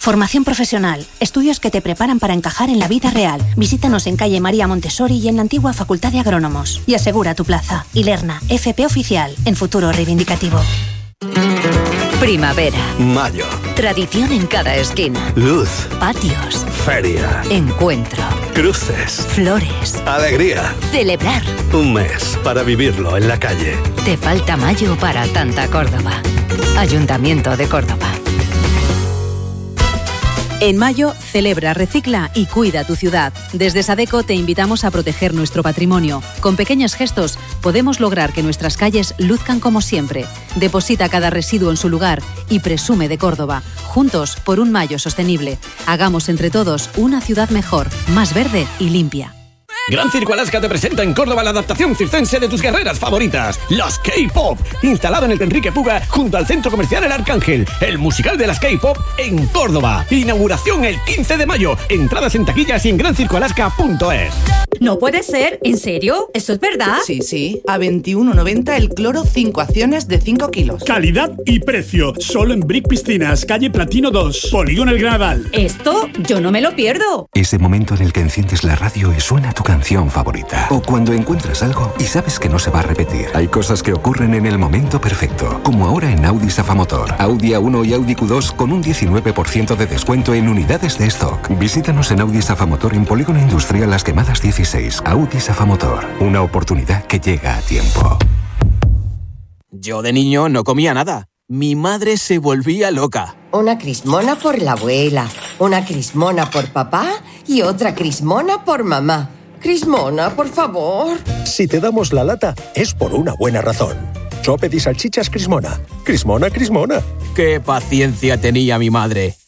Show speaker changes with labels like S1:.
S1: Formación profesional, estudios que te preparan para encajar en la vida real. Visítanos en calle María Montessori y en la antigua Facultad de Agrónomos. Y asegura tu plaza. Ilerna, FP Oficial, en futuro reivindicativo.
S2: Primavera.
S3: Mayo.
S2: Tradición en cada esquina.
S3: Luz.
S2: Patios.
S3: Feria.
S2: Encuentro.
S3: Cruces.
S2: Flores.
S3: Alegría.
S2: Celebrar.
S3: Un mes para vivirlo en la calle.
S2: Te falta mayo para tanta Córdoba. Ayuntamiento de Córdoba.
S4: En mayo, celebra, recicla y cuida tu ciudad. Desde Sadeco te invitamos a proteger nuestro patrimonio. Con pequeños gestos podemos lograr que nuestras calles luzcan como siempre. Deposita cada residuo en su lugar y presume de Córdoba. Juntos por un mayo sostenible. Hagamos entre todos una ciudad mejor, más verde y limpia.
S5: Gran Circo Alaska te presenta en Córdoba la adaptación circense de tus guerreras favoritas, las K-Pop, instalado en el Enrique Puga junto al Centro Comercial El Arcángel, el musical de las K-Pop en Córdoba. Inauguración el 15 de mayo. Entradas en taquillas y en grancircoalaska.es.
S6: No puede ser, ¿en serio? ¿Eso es verdad?
S7: Sí, a 21,90 el cloro 5 acciones de 5 kilos.
S8: Calidad y precio, solo en Brick Piscinas, calle Platino 2, Polígono El Granadal.
S6: Esto yo no me lo pierdo.
S9: Ese momento en el que enciendes la radio y suena tu canción favorita. O cuando encuentras algo y sabes que no se va a repetir. Hay cosas que ocurren en el momento perfecto, como ahora en Audi Safamotor. Audi A1 y Audi Q2 con un 19% de descuento en unidades de stock. Visítanos en Audi Safamotor en Polígono Industrial Las Quemadas 16. Audi Safamotor, una oportunidad que llega a tiempo.
S10: Yo de niño no comía nada. Mi madre se volvía loca.
S11: Una crismona por la abuela, una crismona por papá y otra crismona por mamá. Crismona, por favor.
S12: Si te damos la lata, es por una buena razón. Sope y salchichas Crismona. Crismona, Crismona.
S10: ¡Qué paciencia tenía mi madre!